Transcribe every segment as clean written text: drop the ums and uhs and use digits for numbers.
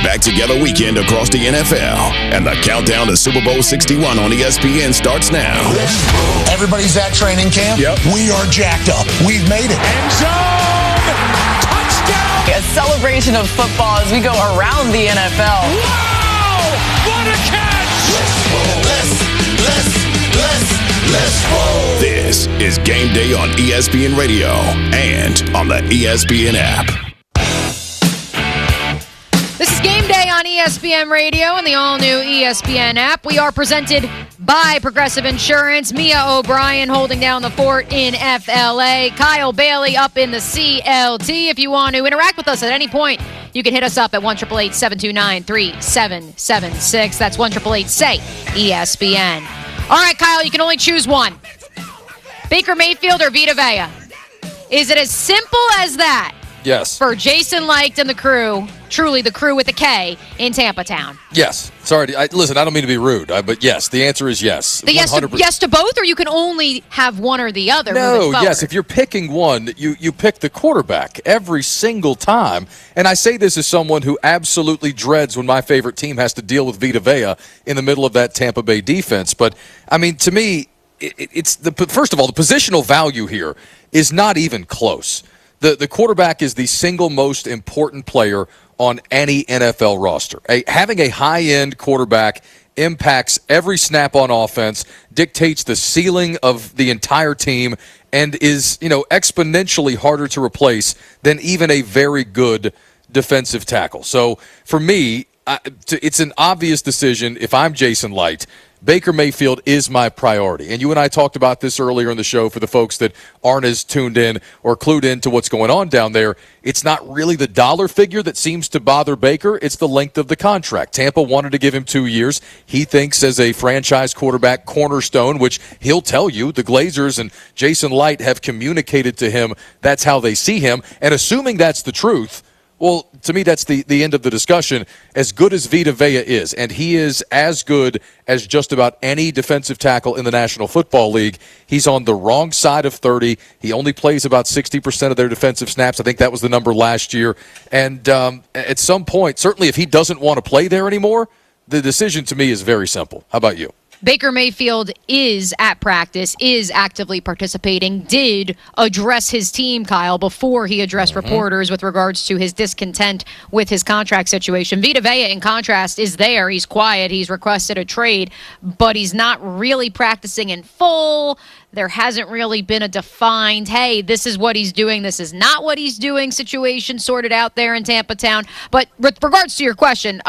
back-together weekend across the NFL, and the countdown to Super Bowl 61 on ESPN starts now. Everybody's at training camp. Yep. We are jacked up. We've made it. End zone! Touchdown! A celebration of football as we go around the NFL. Wow! What a catch! Let's roll. This is Game Day on ESPN Radio and on the ESPN app. This is Game Day on ESPN Radio and the all-new ESPN app. We are presented by Progressive Insurance. Mia O'Brien holding down the fort in FLA. Kyle Bailey up in the CLT. If you want to interact with us at any point, you can hit us up at 1-888-729-3776. That's 1-888-SAY-ESPN. All right, Kyle, you can only choose one. Baker Mayfield or Vita Vea? Is it as simple as that? Yes. For Jason Licht and the crew, truly the crew with a K, in Tampa Town? Yes. Sorry. Listen, I don't mean to be rude, but yes, the answer is yes. The yes to both, or you can only have one or the other? No, yes. If you're picking one, you pick the quarterback every single time. And I say this as someone who absolutely dreads when my favorite team has to deal with Vita Vea in the middle of that Tampa Bay defense. But, I mean, to me, first of all, the positional value here is not even close. The quarterback is the single most important player on any NFL roster. Having a high-end quarterback impacts every snap on offense, dictates the ceiling of the entire team, and is, exponentially harder to replace than even a very good defensive tackle. So for me, it's an obvious decision if I'm Jason Licht. Baker Mayfield is my priority. And you and I talked about this earlier in the show for the folks that aren't as tuned in or clued in to what's going on down there. It's not really the dollar figure that seems to bother Baker. It's the length of the contract. Tampa wanted to give him 2 years. He thinks as a franchise quarterback cornerstone, which he'll tell you, the Glazers and Jason Licht have communicated to him that's how they see him. And assuming that's the truth, well, to me, that's the end of the discussion. As good as Vita Vea is, and he is as good as just about any defensive tackle in the National Football League, he's on the wrong side of 30. He only plays about 60% of their defensive snaps. I think that was the number last year. And at some point, certainly if he doesn't want to play there anymore, the decision to me is very simple. How about you? Baker Mayfield is at practice, is actively participating, did address his team, Kyle, before he addressed reporters with regards to his discontent with his contract situation. Vita Vea, in contrast, is there. He's quiet. He's requested a trade, but he's not really practicing in full. There hasn't really been a defined, hey, this is what he's doing, this is not what he's doing situation sorted out there in Tampa Town. But with regards to your question,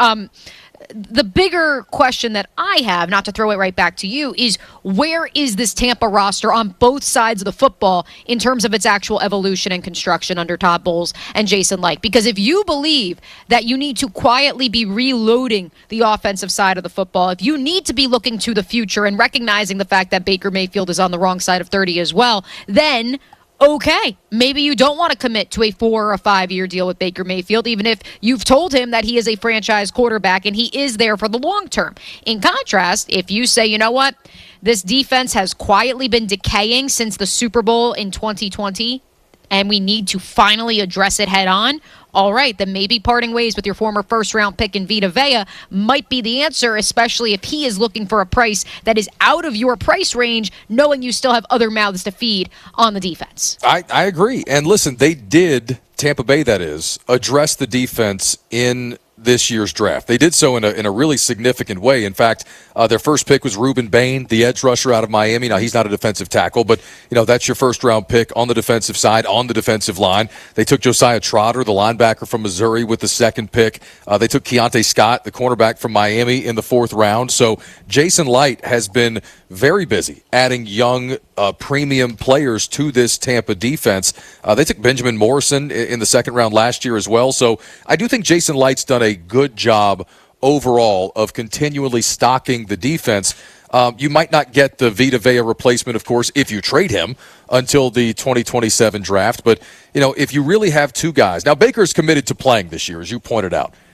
the bigger question that I have, not to throw it right back to you, is where is this Tampa roster on both sides of the football in terms of its actual evolution and construction under Todd Bowles and Jason Licht? Because if you believe that you need to quietly be reloading the offensive side of the football, if you need to be looking to the future and recognizing the fact that Baker Mayfield is on the wrong side of 30 as well, then okay, maybe you don't want to commit to a 4 or a 5 year deal with Baker Mayfield, even if you've told him that he is a franchise quarterback and he is there for the long term. In contrast, if you say, you know what, this defense has quietly been decaying since the Super Bowl in 2020, and we need to finally address it head on, all right, then maybe parting ways with your former first-round pick in Vita Vea might be the answer, especially if he is looking for a price that is out of your price range, knowing you still have other mouths to feed on the defense. I agree. And listen, they did, Tampa Bay that is, address the defense in this year's draft. They did so in a really significant way. In fact, their first pick was Ruben Bain, the edge rusher out of Miami. Now, he's not a defensive tackle, but, that's your first-round pick on the defensive side, on the defensive line. They took Josiah Trotter, the linebacker from Missouri, with the second pick. They took Keontae Scott, the cornerback from Miami, in the 4th round. So Jason Licht has been very busy adding young premium players to this Tampa defense. They took Benjamin Morrison in the 2nd round last year as well. So I do think Jason Light's done a good job overall of continually stocking the defense. You might not get the Vita Vea replacement, of course, if you trade him until the 2027 draft. But, if you really have two guys. Now, Baker's committed to playing this year, as you pointed out.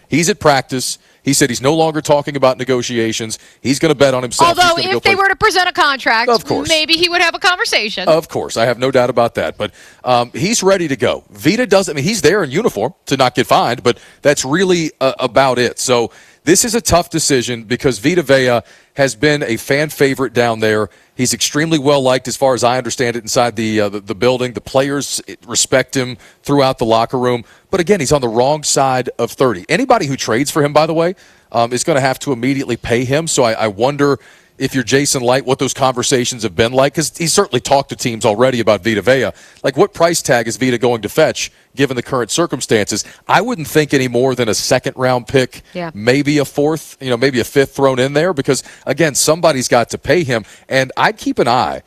He's at practice. He said he's no longer talking about negotiations. He's going to bet on himself. Although if they were to present a contract, of course, maybe he would have a conversation. Of course. I have no doubt about that. But he's ready to go. Vita doesn't. I mean, he's there in uniform to not get fined, but that's really about it. So this is a tough decision because Vita Vea has been a fan favorite down there. He's extremely well liked, as far as I understand it, inside the building. The players respect him throughout the locker room. But again, he's on the wrong side of 30. Anybody who trades for him, by the way, is going to have to immediately pay him. So I wonder if you're Jason Light, what those conversations have been like, because he's certainly talked to teams already about Vita Vea. Like, what price tag is Vita going to fetch, given the current circumstances? I wouldn't think any more than a second-round pick, maybe a fourth, maybe a fifth thrown in there, because, again, somebody's got to pay him. And I'd keep an eye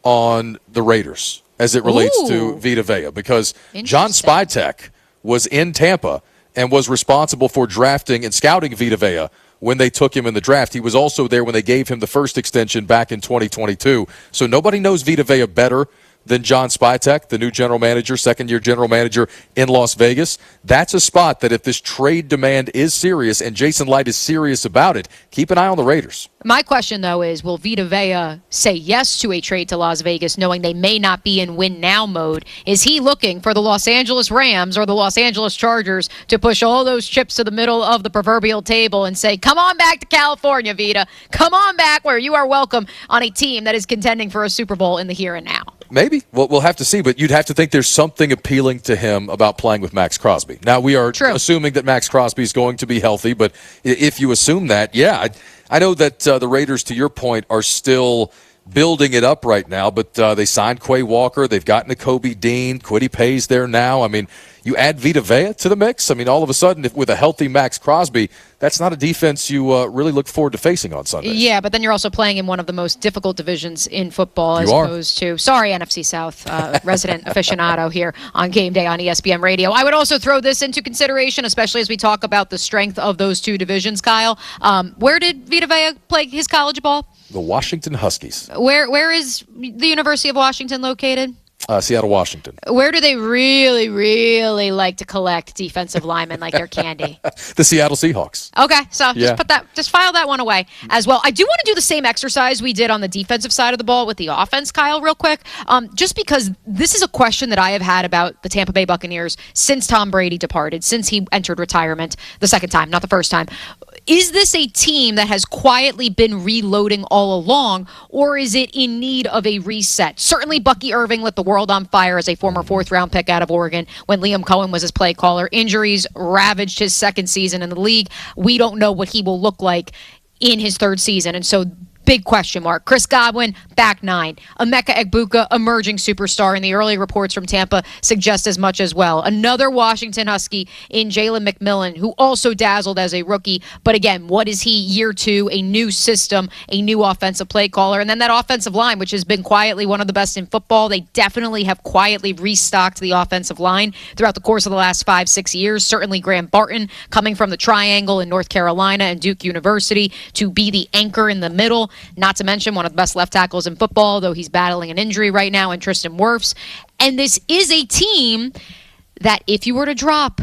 on the Raiders as it relates to Vita Vea, because John Spytek was in Tampa and was responsible for drafting and scouting Vita Vea when they took him in the draft. He was also there when they gave him the first extension back in 2022. So nobody knows Vita Vea better than John Spytek, the new general manager, second-year general manager in Las Vegas. That's a spot that if this trade demand is serious and Jason Light is serious about it, keep an eye on the Raiders. My question, though, is will Vita Vea say yes to a trade to Las Vegas, knowing they may not be in win-now mode? Is he looking for the Los Angeles Rams or the Los Angeles Chargers to push all those chips to the middle of the proverbial table and say, come on back to California, Vita. Come on back where you are welcome on a team that is contending for a Super Bowl in the here and now? Maybe. Well, we'll have to see, but you'd have to think there's something appealing to him about playing with Max Crosby. Now, we are assuming that Max Crosby is going to be healthy, but if you assume that, I know that the Raiders, to your point, are still building it up right now, but they signed Quay Walker. They've gotten a Kobe Dean. Kwity Paye's there now. I mean, you add Vita Vea to the mix. I mean, all of a sudden, with a healthy Max Crosby, that's not a defense you really look forward to facing on Sunday. Yeah, but then you're also playing in one of the most difficult divisions in football as opposed to, sorry, NFC South, resident aficionado here on Game Day on ESPN Radio. I would also throw this into consideration, especially as we talk about the strength of those two divisions, Kyle. Where did Vita Vea play his college ball? The Washington Huskies. Where is the University of Washington located? Seattle, Washington. Where do they really, really like to collect defensive linemen like they're candy? The Seattle Seahawks. Okay, so just file that one away as well. I do want to do the same exercise we did on the defensive side of the ball with the offense, Kyle, real quick. Just because this is a question that I have had about the Tampa Bay Buccaneers since Tom Brady departed, since he entered retirement the second time, not the first time. Is this a team that has quietly been reloading all along, or is it in need of a reset? Certainly Bucky Irving lit the world on fire as a former fourth-round pick out of Oregon when Liam Cohen was his play caller. Injuries ravaged his second season in the league. We don't know what he will look like in his third season, and so big question mark. Chris Godwin, back nine. Emeka Egbuka, emerging superstar, and the early reports from Tampa suggest as much as well. Another Washington Husky in Jalen McMillan, who also dazzled as a rookie. But again, what is he year two? A new system, a new offensive play caller. And then that offensive line, which has been quietly one of the best in football. They definitely have quietly restocked the offensive line throughout the course of the last 5-6 years. Certainly Graham Barton coming from the triangle in North Carolina and Duke University to be the anchor in the middle. Not to mention one of the best left tackles in football, though he's battling an injury right now, in Tristan Wirfs. And this is a team that if you were to drop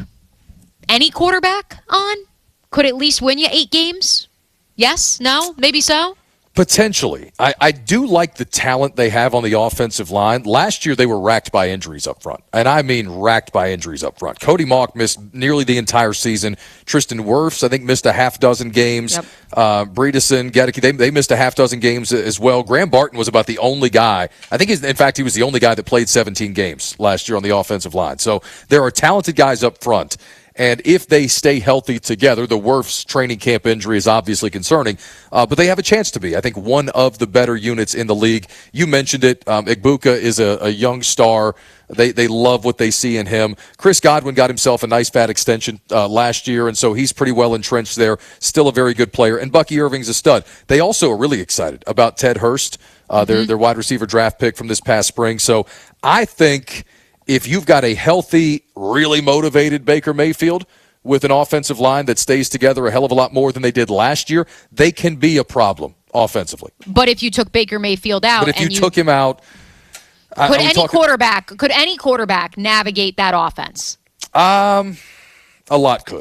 any quarterback on, could at least win you 8 games? Yes? No? Maybe so? Potentially. I do like the talent they have on the offensive line. Last year, they were racked by injuries up front. And I mean racked by injuries up front. Cody Mauch missed nearly the entire season. Tristan Wirfs, I think, missed a half dozen games. Yep. Bredeson, Gedeke, they missed a half dozen games as well. Graham Barton was about the only guy. I think, in fact, he was the only guy that played 17 games last year on the offensive line. So there are talented guys up front. And if they stay healthy together, the Wirfs training camp injury is obviously concerning, but they have a chance to be, I think, one of the better units in the league. You mentioned it. Egbuka is a young star. They love what they see in him. Chris Godwin got himself a nice fat extension last year, and so he's pretty well entrenched there. Still a very good player. And Bucky Irving's a stud. They also are really excited about Ted Hurst, their wide receiver draft pick from this past spring. So I think if you've got a healthy, really motivated Baker Mayfield with an offensive line that stays together a hell of a lot more than they did last year, they can be a problem offensively. But if you took Baker Mayfield out, but if you took him out, could any quarterback navigate that offense? A lot could.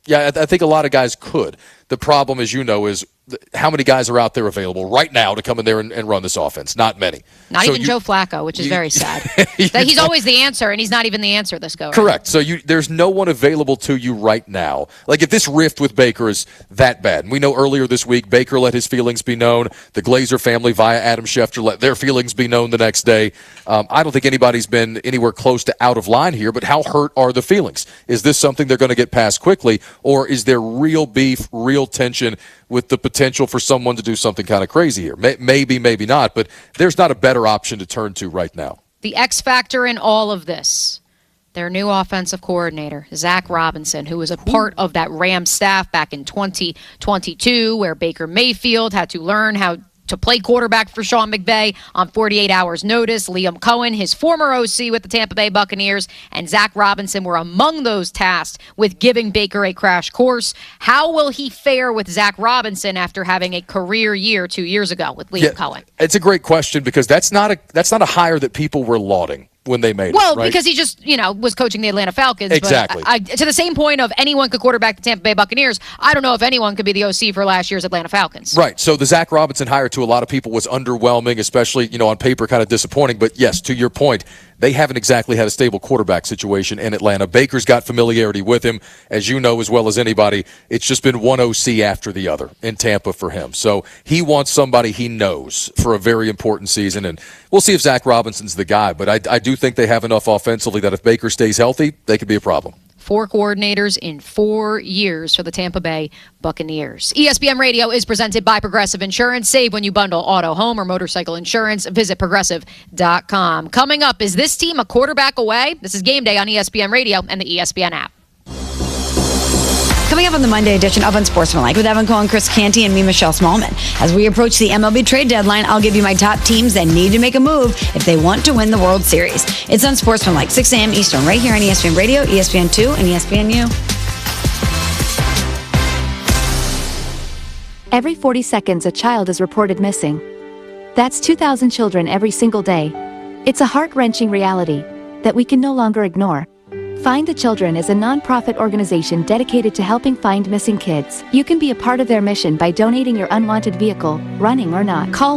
Yeah, I think a lot of guys could. The problem, as you know, is how many guys are out there available right now to come in there and run this offense? Not many. Not even Joe Flacco, which is very sad. He's always the answer, and he's not even the answer this go around. Correct. So there's no one available to you right now. Like if this rift with Baker is that bad, and we know earlier this week Baker let his feelings be known. The Glazer family via Adam Schefter let their feelings be known the next day. I don't think anybody's been anywhere close to out of line here, but how hurt are the feelings? Is this something they're going to get past quickly, or is there real beef, real tension with the potential for someone to do something kind of crazy here? Maybe, maybe not, but there's not a better option to turn to right now. The X factor in all of this, their new offensive coordinator, Zach Robinson, who was a part of that Rams staff back in 2022, where Baker Mayfield had to learn how to play quarterback for Sean McVay on 48 hours notice. Liam Cohen, his former OC with the Tampa Bay Buccaneers, and Zach Robinson were among those tasked with giving Baker a crash course. How will he fare with Zach Robinson after having a career year 2 years ago with Liam Cohen? It's a great question because that's not a hire that people were lauding when they made it. Well, right? because he just, was coaching the Atlanta Falcons. Exactly. But to the same point of anyone could quarterback the Tampa Bay Buccaneers, I don't know if anyone could be the OC for last year's Atlanta Falcons. Right. So the Zach Robinson hire to a lot of people was underwhelming, especially, on paper kind of disappointing. But yes, to your point, they haven't exactly had a stable quarterback situation in Atlanta. Baker's got familiarity with him, as you know as well as anybody. It's just been one OC after the other in Tampa for him. So he wants somebody he knows for a very important season, and we'll see if Zach Robinson's the guy. But I do think they have enough offensively that if Baker stays healthy, they could be a problem. 4 coordinators in 4 years for the Tampa Bay Buccaneers. ESPN Radio is presented by Progressive Insurance. Save when you bundle auto, home, or motorcycle insurance. Visit Progressive.com. Coming up, is this team a quarterback away? This is Game Day on ESPN Radio and the ESPN app. Coming up on the Monday edition of Unsportsmanlike with Evan Cohen, Chris Canty, and me, Michelle Smallman. As we approach the MLB trade deadline, I'll give you my top teams that need to make a move if they want to win the World Series. It's Unsportsmanlike, 6 a.m. Eastern, right here on ESPN Radio, ESPN2, and ESPNU. Every 40 seconds, a child is reported missing. That's 2,000 children every single day. It's a heart-wrenching reality that we can no longer ignore. Find the Children is a non-profit organization dedicated to helping find missing kids. You can be a part of their mission by donating your unwanted vehicle, running or not. Call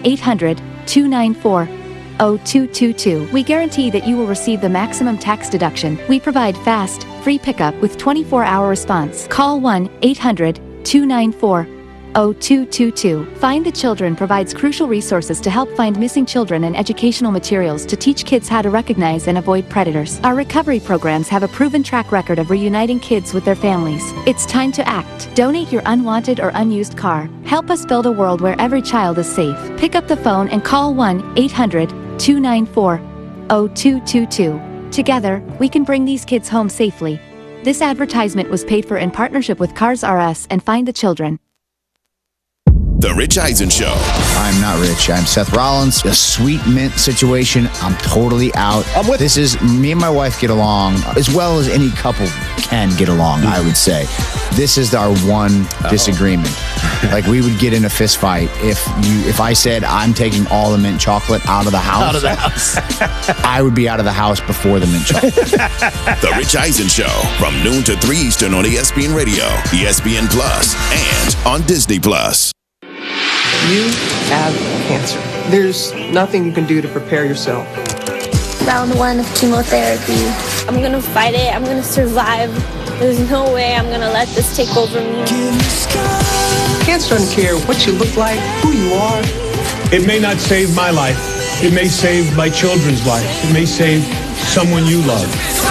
1-800-294-0222. We guarantee that you will receive the maximum tax deduction. We provide fast, free pickup with 24-hour response. Call 1-800-294-0222. Find the Children provides crucial resources to help find missing children and educational materials to teach kids how to recognize and avoid predators. Our recovery programs have a proven track record of reuniting kids with their families. It's time to act. Donate your unwanted or unused car. Help us build a world where every child is safe. Pick up the phone and call 1-800-294-0222. Together, we can bring these kids home safely. This advertisement was paid for in partnership with Cars R Us and Find the Children. The Rich Eisen Show. I'm not rich. I'm Seth Rollins. A sweet mint situation. I'm totally out. This is me and my wife get along as well as any couple can get along, I would say. This is our one disagreement. Like we would get in a fist fight if I said I'm taking all the mint chocolate out of the house. Out of the house. I would be out of the house before the mint chocolate. The Rich Eisen Show from noon to 3 Eastern on ESPN Radio, ESPN Plus, and on Disney Plus. You have cancer. There's nothing you can do to prepare yourself. Round 1 of chemotherapy. I'm gonna fight it. I'm gonna survive. There's no way I'm gonna let this take over me. Cancer doesn't care what you look like, who you are. It may not save my life. It may save my children's life. It may save someone you love.